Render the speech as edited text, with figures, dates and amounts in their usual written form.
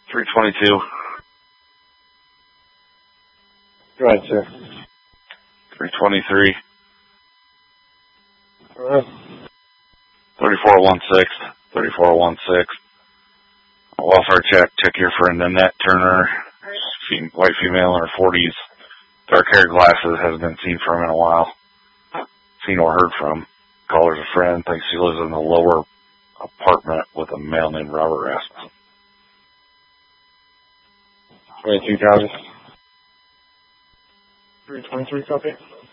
322. Go ahead, sir. 323. 3416. 3416. Welfare check your friend Annette Turner, white female in her 40s. Dark hair, glasses, hasn't been seen from in a while. Seen or heard from. Call her as a friend. Thinks she lives in the lower apartment with a male named Robert Rasmussen. 22,000. 323 copy.